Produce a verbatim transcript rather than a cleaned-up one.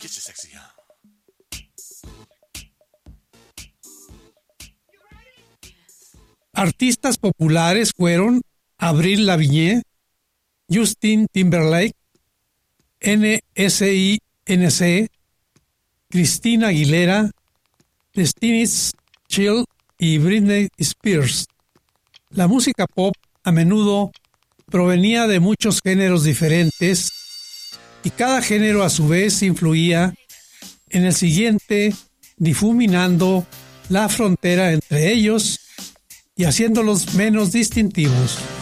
Get your sexy on. Artistas populares fueron Avril Lavigne, Justin Timberlake, N S I N C, Christina Aguilera, Destiny's Child y Britney Spears. La música pop a menudo provenía de muchos géneros diferentes y cada género a su vez influía en el siguiente, difuminando la frontera entre ellos y haciéndolos menos distintivos.